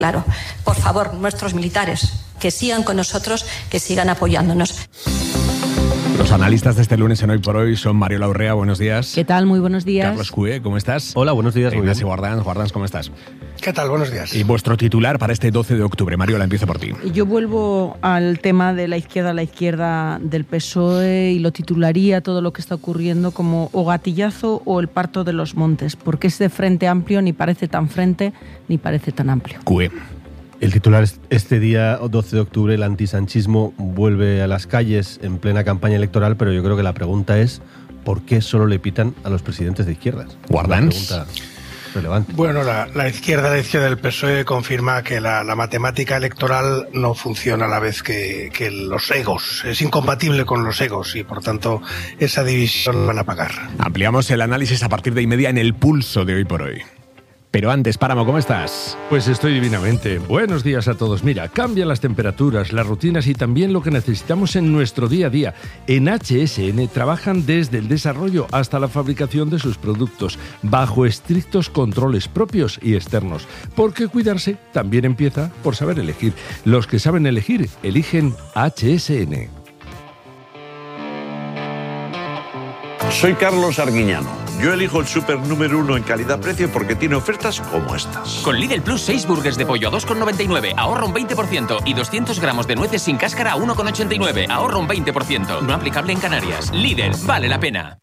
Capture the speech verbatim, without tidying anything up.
Claro, por favor, nuestros militares, que sigan con nosotros, que sigan apoyándonos. Los analistas de este lunes en Hoy por Hoy son Mariola Urrea, buenos días. ¿Qué tal? Muy buenos días. Carlos Cue, ¿cómo estás? Hola, buenos días. Ignacio Guardans, Guardans, ¿cómo estás? ¿Qué tal? Buenos días. Y vuestro titular para este doce de octubre. Mariola, empiezo por ti. Yo vuelvo al tema de la izquierda, la izquierda del P S O E, y lo titularía todo lo que está ocurriendo como o gatillazo o el parto de los montes, porque es de Frente Amplio, ni parece tan frente ni parece tan amplio. Cue. El titular es: este día doce de octubre el antisanchismo vuelve a las calles en plena campaña electoral, pero yo creo que la pregunta es ¿por qué solo le pitan a los presidentes de izquierdas? Guardans. Una pregunta relevante. Bueno, la, la izquierda, la izquierda del P S O E confirma que la, la matemática electoral no funciona a la vez que, que los egos. Es incompatible con los egos y, por tanto, esa división van a pagar. Ampliamos el análisis a partir de y media en el pulso de Hoy por Hoy. Pero antes, Páramo, ¿cómo estás? Pues estoy divinamente. Buenos días a todos. Mira, cambian las temperaturas, las rutinas y también lo que necesitamos en nuestro día a día. En H S N trabajan desde el desarrollo hasta la fabricación de sus productos, bajo estrictos controles propios y externos. Porque cuidarse también empieza por saber elegir. Los que saben elegir, eligen H S N. Soy Carlos Arguiñano. Yo elijo el súper número uno en calidad-precio porque tiene ofertas como estas. Con Lidl Plus, seis burgers de pollo a dos con noventa y nueve, ahorra un veinte por ciento. Y doscientos gramos de nueces sin cáscara a uno con ochenta y nueve, ahorra un veinte por ciento. No aplicable en Canarias. Lidl, vale la pena.